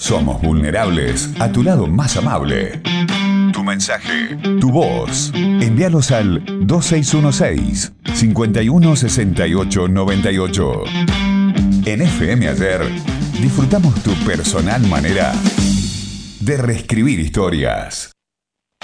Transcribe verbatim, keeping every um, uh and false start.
Somos vulnerables a tu lado más amable. Tu mensaje, tu voz. Envíalos al dos seis uno seis, cinco uno seis ocho nueve ocho. En F M Ayer disfrutamos tu personal manera de reescribir historias.